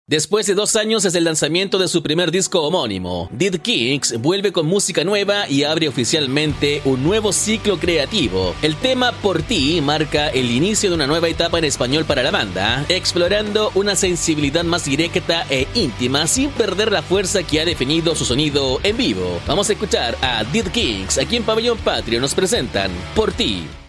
Después de 2 años desde el lanzamiento de su primer disco homónimo, Dead Kings vuelve con música nueva y abre oficialmente un nuevo ciclo creativo. El tema Por Ti marca el inicio de una nueva etapa en español para la banda, explorando una sensibilidad más directa e íntima sin perder la fuerza que ha definido su sonido en vivo. Vamos a escuchar a Dead Kings, aquí en Pabellón Patrio nos presentan Por Ti.